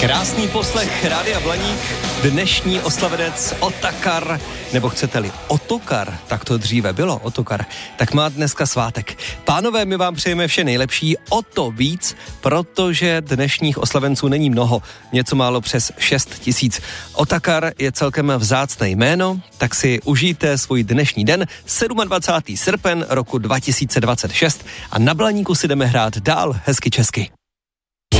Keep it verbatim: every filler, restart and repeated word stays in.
Krásný poslech Rádia Blaník, dnešní oslavenec Otakar, nebo chcete-li Otokar, tak to dříve bylo Otokar, tak má dneska svátek. Pánové, my vám přejeme vše nejlepší, o to víc, protože dnešních oslavenců není mnoho, něco málo přes šest tisíc. Otakar je celkem vzácné jméno, tak si užijte svůj dnešní den, dvacátého sedmého srpen roku dva tisíce dvacet šest a na Blaníku si jdeme hrát dál hezky česky.